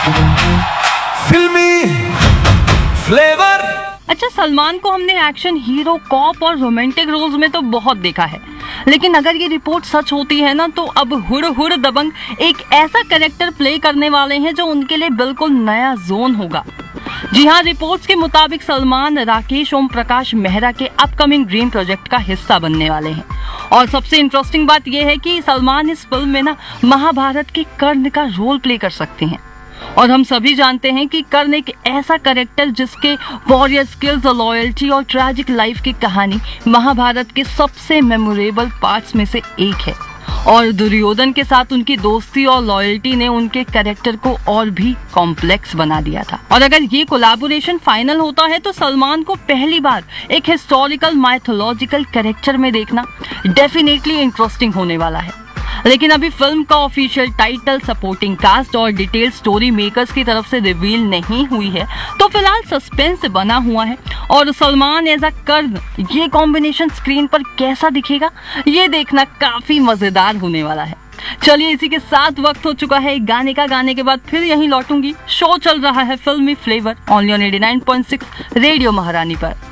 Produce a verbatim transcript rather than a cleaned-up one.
फिल्मी फ्लेवर। अच्छा, सलमान को हमने एक्शन हीरो, कॉप और रोमांटिक रोल्स में तो बहुत देखा है, लेकिन अगर ये रिपोर्ट सच होती है ना, तो अब हुड़ हुड़ दबंग एक ऐसा कैरेक्टर प्ले करने वाले हैं जो उनके लिए बिल्कुल नया जोन होगा। जी हाँ, रिपोर्ट्स के मुताबिक सलमान राकेश ओम प्रकाश मेहरा के अपकमिंग ड्रीम प्रोजेक्ट का हिस्सा बनने वाले हैं। और सबसे इंटरेस्टिंग बात यह है कि सलमान इस फिल्म में ना महाभारत के कर्ण का रोल प्ले कर सकते हैं। और हम सभी जानते हैं कि कर्ण एक ऐसा कैरेक्टर जिसके वॉरियर स्किल्स, लॉयल्टी और ट्रैजिक लाइफ की कहानी महाभारत के सबसे मेमोरेबल पार्ट्स में से एक है। और दुर्योधन के साथ उनकी दोस्ती और लॉयल्टी ने उनके कैरेक्टर को और भी कॉम्प्लेक्स बना दिया था। और अगर ये कोलैबोरेशन फाइनल होता है तो सलमान को पहली बार एक हिस्टोरिकल माइथोलॉजिकल कैरेक्टर में देखना डेफिनेटली इंटरेस्टिंग होने वाला है। लेकिन अभी फिल्म का ऑफिशियल टाइटल, सपोर्टिंग कास्ट और डिटेल स्टोरी मेकर्स की तरफ से रिवील नहीं हुई है, तो फिलहाल सस्पेंस बना हुआ है। और सलमान एज अ कर्ण, ये कॉम्बिनेशन स्क्रीन पर कैसा दिखेगा, ये देखना काफी मजेदार होने वाला है। चलिए, इसी के साथ वक्त हो चुका है गाने का। गाने के बाद फिर यहीं लौटूंगी। शो चल रहा है फिल्मी flavour, only on eighty nine point six radio महारानी पर।